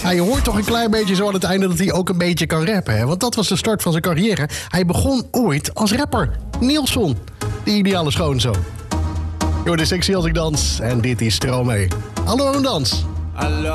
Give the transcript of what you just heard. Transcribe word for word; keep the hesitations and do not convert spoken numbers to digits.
Ja, je hoort toch een klein beetje zo aan het einde dat hij ook een beetje kan rappen. Hè? Want dat was de start van zijn carrière. Hij begon ooit als rapper. Nielson, de ideale schoonzoon. Yo, de sexy als ik dans. En dit is Stromae. Hallo, een dans. Hallo.